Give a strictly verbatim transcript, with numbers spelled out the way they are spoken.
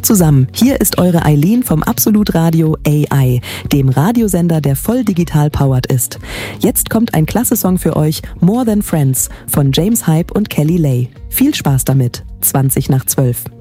Hallo zusammen, hier ist eure Eileen vom Absolut Radio A I, dem Radiosender, der voll digital powered ist. Jetzt kommt ein klasse Song für euch, More Than Friends von James Hype und Kelly Lay. Viel Spaß damit, zwanzig nach zwölf.